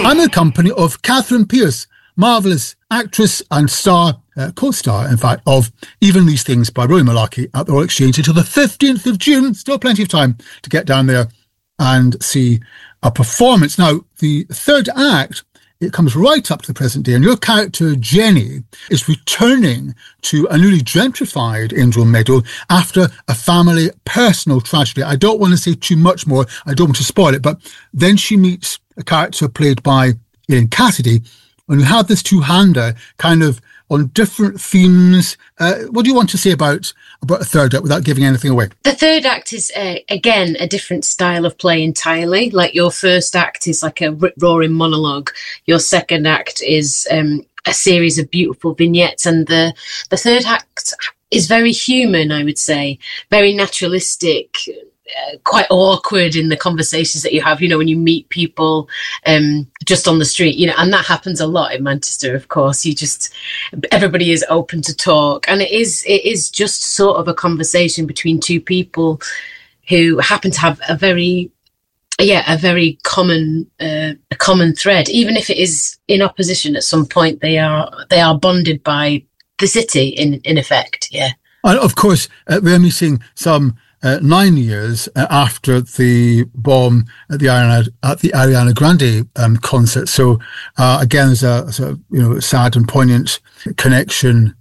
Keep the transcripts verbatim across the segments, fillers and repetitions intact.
I'm in the company of Catherine Pierce, marvellous actress and star, uh, co-star, in fact, of Even These Things by Rory Malarkey at the Royal Exchange until the fifteenth of June. Still plenty of time to get down there and see a performance. Now, the third act, it comes right up to the present day, and your character, Jenny, is returning to a newly gentrified Angel Meadow after a family personal tragedy. I don't want to say too much more. I don't want to spoil it, but then she meets a character played by Ian Cassidy, and you have this two-hander kind of on different themes. Uh, what do you want to say about, about a third act without giving anything away? The third act is, uh, again, a different style of play entirely. Like your first act is like a rip-roaring monologue. Your second act is um, a series of beautiful vignettes. And the, the third act is very human, I would say, very naturalistic, Uh, quite awkward in the conversations that you have, you know, when you meet people um, just on the street, you know, and that happens a lot in Manchester, of course. You just, everybody is open to talk. And it is, it is just sort of a conversation between two people who happen to have a very, yeah, a very common, uh, a common thread. Even if it is in opposition at some point, they are, they are bonded by the city in, in effect, yeah. And of course, uh, we're missing some Uh, nine years uh, after the bomb at the Ariana, at the Ariana Grande um, concert. So uh, again, there's a, there's a you know sad and poignant connection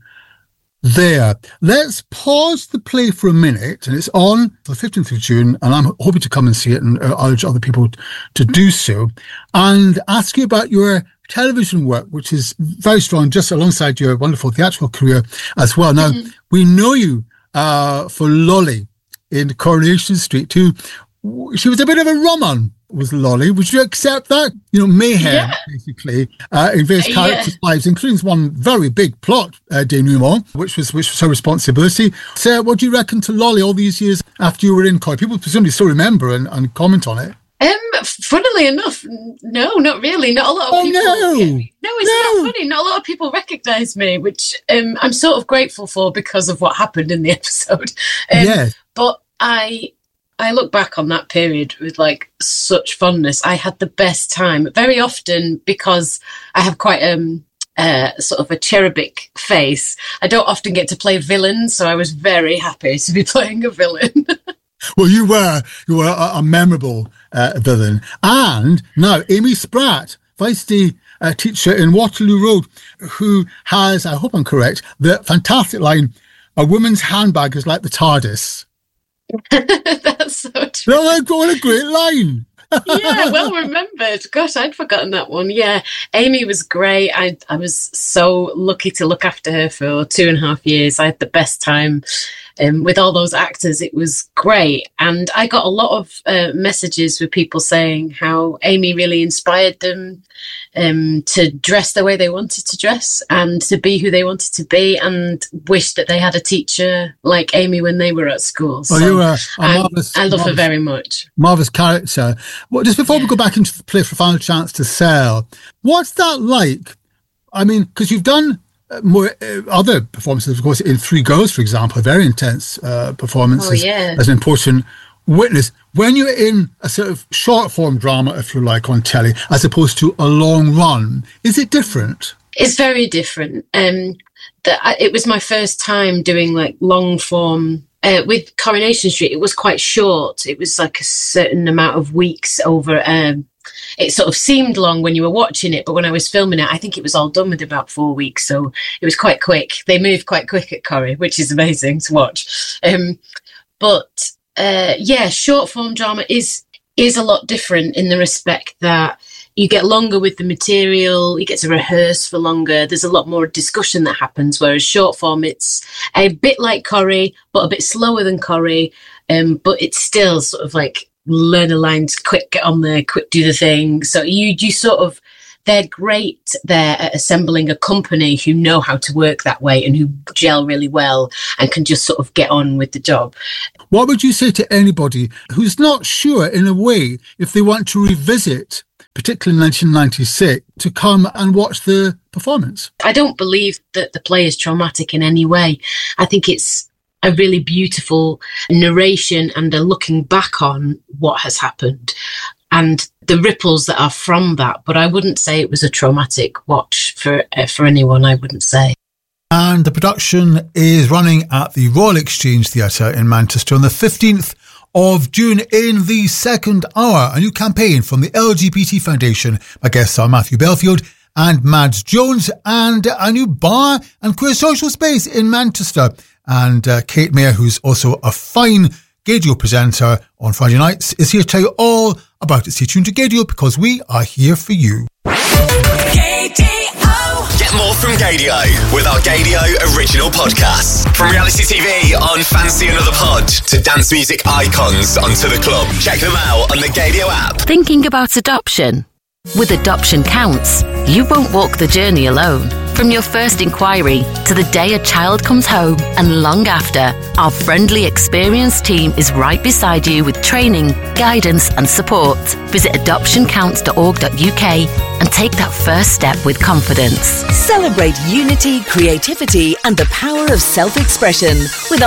there. Let's pause the play for a minute, and it's on the fifteenth of June, and I'm hoping to come and see it and uh, urge other people to do so, and ask you about your television work, which is very strong, just alongside your wonderful theatrical career as well. Now, mm-hmm. we know you uh, for Lolly in Coronation Street too. She was a bit of a rum-on, was Lolly. Would you accept that? You know, mayhem, yeah. basically, uh, in various characters' yeah. lives, including one very big plot uh, denouement, which was which was her responsibility. Sarah, what do you reckon to Lolly all these years after you were in Corrie? People presumably still remember and, and comment on it. Um, funnily enough, no, not really. Not a lot of oh, people. No, no it's no. not funny. Not a lot of people recognise me, which um, I'm sort of grateful for because of what happened in the episode. Um, yes. But I I look back on that period with like such fondness. I had the best time very often because I have quite um uh sort of a cherubic face. I don't often get to play villains, so I was very happy to be playing a villain. Well, you were you were a, a memorable uh, villain. And now Amy Spratt, feisty uh, teacher in Waterloo Road, who has, I hope I'm correct, the fantastic line, "A woman's handbag is like the TARDIS." That's so true. What a, what a great line. Yeah, well remembered. Gosh, I'd forgotten that one. Yeah, Amy was great. I I was so lucky to look after her for two and a half years. I had the best time um, with all those actors. It was great. And I got a lot of uh, messages with people saying how Amy really inspired them um, to dress the way they wanted to dress and to be who they wanted to be, and wished that they had a teacher like Amy when they were at school. So oh, you were a marvellous, I, I love marvellous, her very much. Marvellous character. Well, just before yeah. we go back into the play for Final Chance to Sell, what's that like? I mean, because you've done uh, more uh, other performances, of course, in Three Girls, for example, very intense uh, performances oh, yeah. as an important witness. When you're in a sort of short form drama, if you like, on telly, as opposed to a long run, is it different? It's very different. Um, the, it was my first time doing like long form. Uh, with Coronation Street, it was quite short. It was like a certain amount of weeks over. Um, it sort of seemed long when you were watching it, but when I was filming it, I think it was all done within about four weeks. So it was quite quick. They moved quite quick at Corrie, which is amazing to watch. Um, but uh, yeah, short form drama is is a lot different in the respect that you get longer with the material, you get to rehearse for longer. There's a lot more discussion that happens, whereas short form, it's a bit like Corrie, but a bit slower than Corrie. Um, but it's still sort of like learn the lines, quick, get on there, quick, do the thing. So you, you sort of, they're great there at assembling a company who know how to work that way and who gel really well and can just sort of get on with the job. What would you say to anybody who's not sure, in a way, if they want to revisit, particularly in nineteen ninety-six, to come and watch the performance? I don't believe that the play is traumatic in any way. I think it's a really beautiful narration and a looking back on what has happened. And the ripples that are from that. But I wouldn't say it was a traumatic watch for uh, for anyone, I wouldn't say. And the production is running at the Royal Exchange Theatre in Manchester on the fifteenth of June in the second hour. A new campaign from the L G B T Foundation. My guests are Matthew Belfield and Mads Jones, and a new bar and queer social space in Manchester. And uh, Kate Mayer, who's also a fine Gaydio presenter on Friday nights, is here to tell you all about it. Stay tuned to Gaydio, because we are here for you. Get more from Gaydio with our Gaydio original podcasts. From reality T V on Fancy Another Pod to dance music icons onto the club. Check them out on the Gaydio app. Thinking about adoption? With Adoption Counts, you won't walk the journey alone. From your first inquiry to the day a child comes home and long after, our friendly, experienced team is right beside you with training, guidance and support. Visit adoption counts dot org dot U K and take that first step with confidence. Celebrate unity, creativity and the power of self-expression with